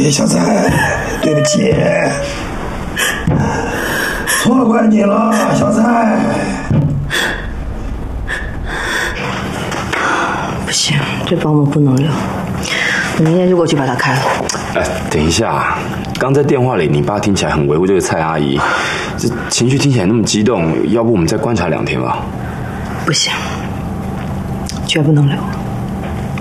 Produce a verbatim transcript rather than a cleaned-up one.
起，小蔡，对不起，错怪你了，小蔡。 不行，这保姆不能留，我明天就过去把他开了。 哎，等一下，刚在电话里，你爸听起来很维护这个蔡阿姨，这情绪听起来那么激动，要不我们再观察两天吧？ 不行，绝不能留。